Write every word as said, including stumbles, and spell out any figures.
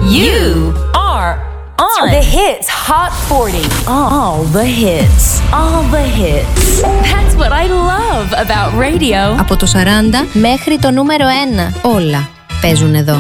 You are on The Hits Hot forty. all the hits, all the hits. That's what I love about radio. Από το σαράντα μέχρι το νούμερο ένα. Όλα παίζουν εδώ.